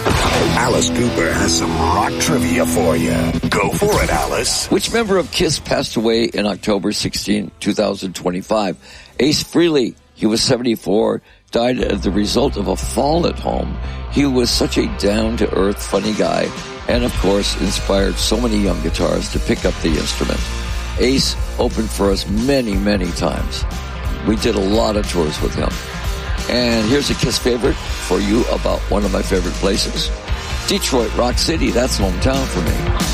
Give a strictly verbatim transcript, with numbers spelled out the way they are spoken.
Alice Cooper has some rock trivia for you. Go for it, Alice. Which member of KISS passed away in October sixteenth, twenty twenty-five? Ace Frehley. He was seventy-four, died as the result of a fall at home. He was such a down-to-earth, funny guy, and of course inspired so many young guitarists to pick up the instrument. Ace opened for us many, many times. We did a lot of tours with him. And here's a KISS favorite for you about one of my favorite places. Detroit, Rock City, that's hometown for me.